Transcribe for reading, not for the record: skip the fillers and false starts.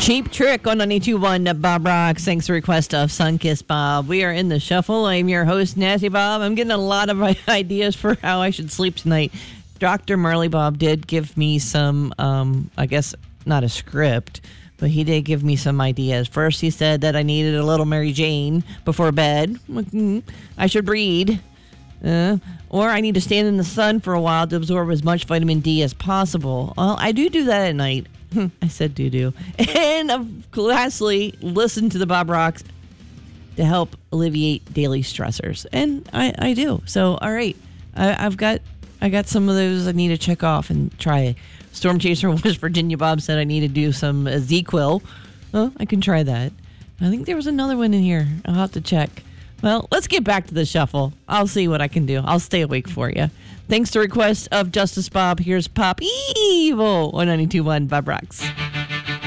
Cheap Trick on 92.1 Bob Rocks. Thanks for request of Sunkissed Bob. We are in the shuffle. I'm your host, Nasty Bob. I'm getting a lot of ideas for how I should sleep tonight. Dr. Marley Bob did give me some, I guess not a script, but he did give me some ideas. First, he said that I needed a little Mary Jane before bed. I should read. Or I need to stand in the sun for a while to absorb as much vitamin D as possible. Well, I do that at night. I said do. And lastly, listen to the Bob Rocks to help alleviate daily stressors. And I do. So, all right. I got some of those I need to check off and try. Storm Chaser West Virginia Bob said I need to do some ZQuil. Well, I can try that. I think there was another one in here. I'll have to check. Well, let's get back to the shuffle. I'll see what I can do. I'll stay awake for you. Thanks to request of Justice Bob, here's Pop Evil on 92.1 Bob Rocks.